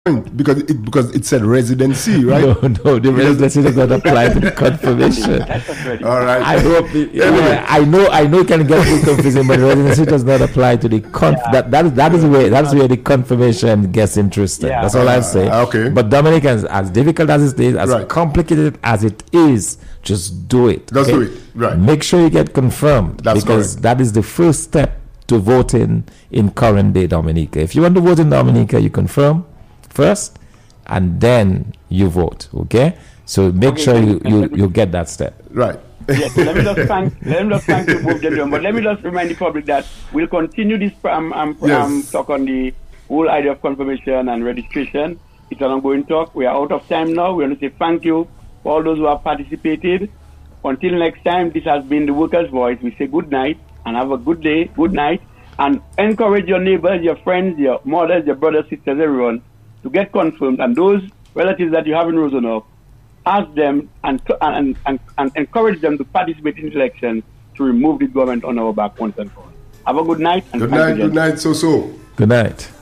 because it said residency, right? No, the residency does not apply to the confirmation. All right. I hope I know it can get too confusing, but residency does not apply to the that is where the confirmation gets interesting. Yeah. That's all I say. Okay. But Dominic, as difficult as it is, as complicated as it is, just do it. Just do it. Right. Make sure you get confirmed, because that is the first step to voting in current day Dominica. If you want to vote in Dominica, you confirm first, and then you vote. Okay, so make sure you get that step. Right. Yes. Let me just thank you both gentlemen. But let me just remind the public that we'll continue this talk on the whole idea of confirmation and registration. It's an ongoing talk. We are out of time now. We want to say thank you for all those who have participated. Until next time, this has been the Workers' Voice. We say good night and have a good day, good night, and encourage your neighbors, your friends, your mothers, your brothers, sisters, everyone to get confirmed. And those relatives that you have in Rosenau, ask them and encourage them to participate in elections to remove the government on our back once and for all. Have a good night. And good night. Good night. So. Good night.